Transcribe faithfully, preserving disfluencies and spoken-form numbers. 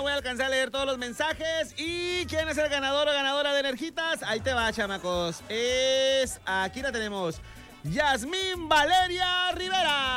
voy a alcanzar a leer todos los mensajes. ¿Y quién es el ganador o ganadora de Energitas? Ahí te va, chamacos. Es... Aquí la tenemos. Yasmín Valeria Rivera.